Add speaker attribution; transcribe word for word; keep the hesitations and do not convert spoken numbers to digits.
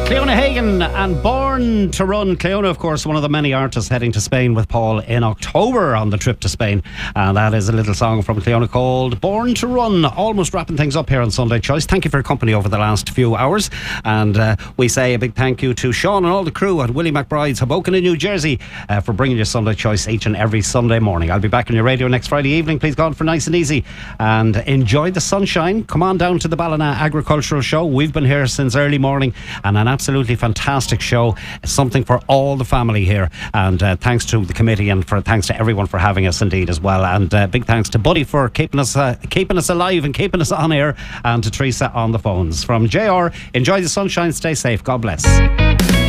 Speaker 1: Cleona Hagan and Born to Run. Cleona, of course, one of the many artists heading to Spain with Paul in October on the trip to Spain. And that is a little song from Cleona called Born to Run. Almost wrapping things up here on Sunday Choice. Thank you for your company over the last few hours. And uh, we say a big thank you to Sean and all the crew at Willie McBride's, Hoboken in New Jersey, uh, for bringing you Sunday Choice each and every Sunday morning. I'll be back on your radio next Friday evening. Please go on for nice and easy and enjoy the sunshine. Come on down to the Ballina Agricultural Show. We've been here since early morning, and an absolutely fantastic show. Something for all the family here. And uh, thanks to the committee, and for thanks to everyone for having us indeed as well. And uh, big thanks to Buddy for keeping us uh, keeping us alive and keeping us on air, and to Teresa on the phones. From J R, enjoy the sunshine, stay safe, God bless.